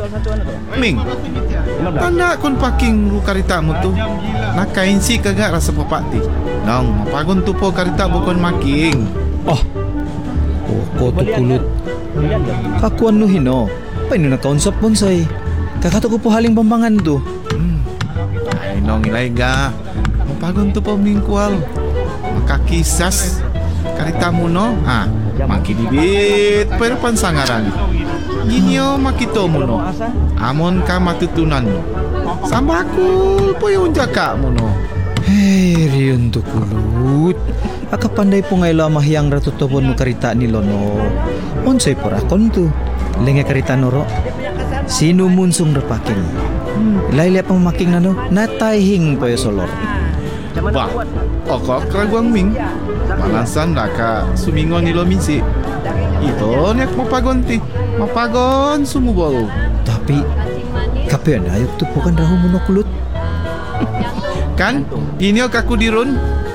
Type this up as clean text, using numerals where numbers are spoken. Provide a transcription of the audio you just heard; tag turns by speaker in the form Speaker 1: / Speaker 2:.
Speaker 1: Ming, tanda kon paking ru karitamu tu. Nakain si kagak rasa papati. Nong, mapagon tu po karita bukan making.
Speaker 2: Oh, ko to kulut. Kakuan no hino. Paano nakausap bonsai? Kakato ko po haling bambangan to.
Speaker 1: Ay, nong ilay ga. Mapagon tu po mingkwal. Makakisas. Karitamu no? Makidibit. Pero pansangaran. Ginyo makito mo no. Amon ka matutunan no. Sambakul po yung jaka mo no.
Speaker 2: Hey, riyon to kulut. Akapanday po ngay lamahiyang ratutopon mo karita ni Lono. Onsay porakon to. Lenge karita noro. Sino munsong rapaking? Laila pang making na no. Natayhing po yung solor.
Speaker 1: Bah, oko keraguang Ming. Malasan dah ka sumingon ni Lominsi. Ito niyak mapagonti. Mapagon sumubol.
Speaker 2: Tapi, kape na ayok to po kan raho mo no kulut.
Speaker 1: Kan, ini kaku dirun.